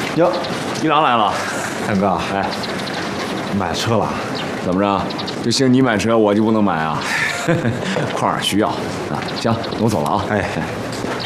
哟， 一郎来了， 大哥， 哎， 买车了？ 怎么着？就兴你买车，我就不能买啊？矿儿需要啊。行，我走了啊。 哎。